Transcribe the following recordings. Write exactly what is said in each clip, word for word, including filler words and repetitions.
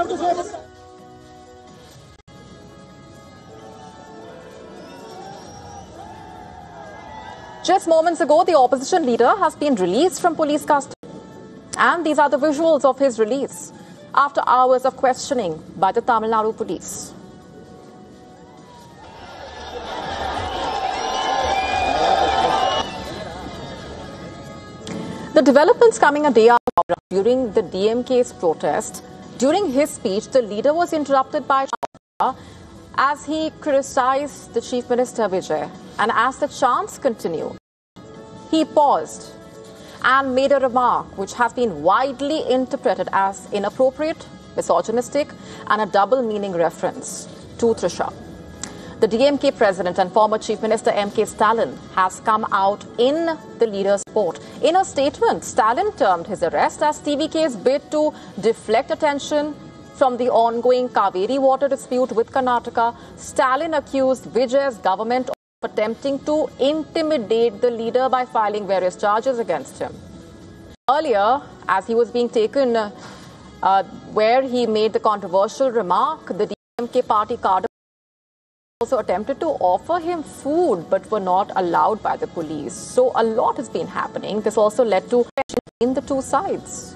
Just moments ago, the opposition leader has been released from police custody. And these are the visuals of his release after hours of questioning by the Tamil Nadu police. The developments coming a day after during the D M K's protest. During his speech, the leader was interrupted by as he criticized the Chief Minister Vijay. And as the chants continued, he paused and made a remark which has been widely interpreted as inappropriate, misogynistic, and a double-meaning reference to Trisha. The D M K president and former Chief Minister M K Stalin has come out in the leader's support. In a statement, Stalin termed his arrest as T V K's bid to deflect attention from the ongoing Kaveri water dispute with Karnataka. Stalin accused Vijay's government of attempting to intimidate the leader by filing various charges against him. Earlier, as he was being taken, uh, uh, where he made the controversial remark, the D M K party cadre also attempted to offer him food but were not allowed by the police. So a lot has been happening. This also led to tension in the two sides.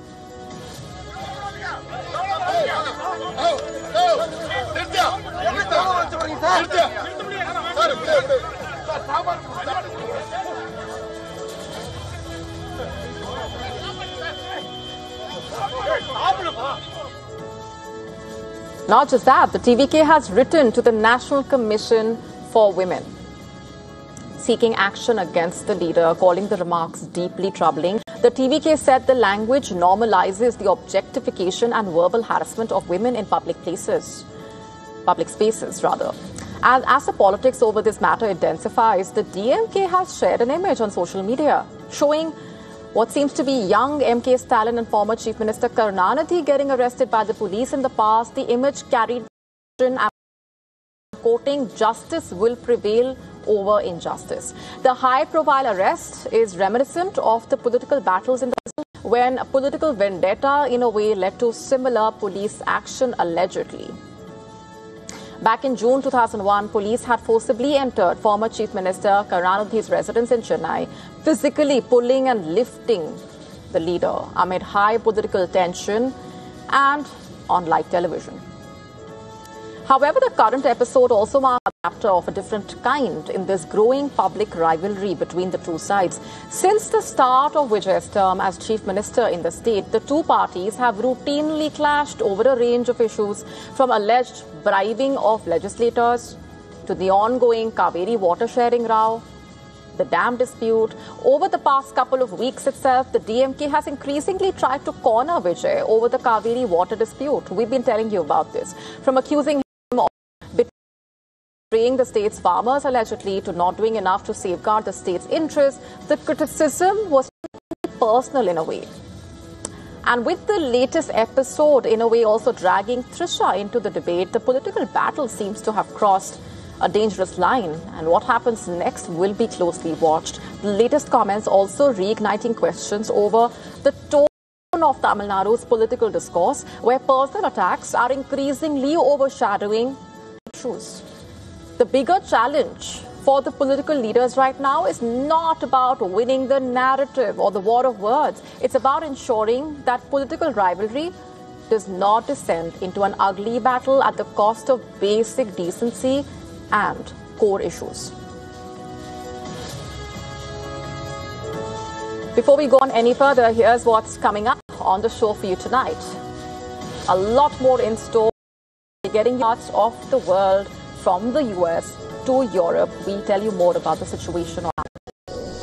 Not just that, the T V K has written to the National Commission for Women, seeking action against the leader, calling the remarks deeply troubling. The T V K said the language normalizes the objectification and verbal harassment of women in public places, public spaces rather. And as the politics over this matter intensifies, the D M K has shared an image on social media showing what seems to be young M K Stalin and former Chief Minister Karunanidhi getting arrested by the police in the past. The image carried quoting, "Justice will prevail over injustice." The high-profile arrest is reminiscent of the political battles in the when a political vendetta in a way led to similar police action allegedly. Back in June two thousand one, police had forcibly entered former Chief Minister Karunanidhi's residence in Chennai, physically pulling and lifting the leader amid high political tension and on live television. However, the current episode also marks a chapter of a different kind in this growing public rivalry between the two sides. Since the start of Vijay's term as Chief Minister in the state, the two parties have routinely clashed over a range of issues, from alleged bribing of legislators to the ongoing Kaveri water sharing row, the dam dispute. Over the past couple of weeks itself, the D M K has increasingly tried to corner Vijay over the Kaveri water dispute. We've been telling you about this, from accusing him betraying the state's farmers allegedly to not doing enough to safeguard the state's interests. The criticism was personal in a way. And with the latest episode in a way also dragging Trisha into the debate, the political battle seems to have crossed a dangerous line, and what happens next will be closely watched. The latest comments also reigniting questions over the tone of Tamil Nadu's political discourse, where personal attacks are increasingly overshadowing issues. The bigger challenge for the political leaders right now is not about winning the narrative or the war of words. It's about ensuring that political rivalry does not descend into an ugly battle at the cost of basic decency and core issues. Before we go on any further, here's what's coming up on the show for you tonight. A lot more in store. Getting parts of the world from the U S to Europe. We tell you more about the situation on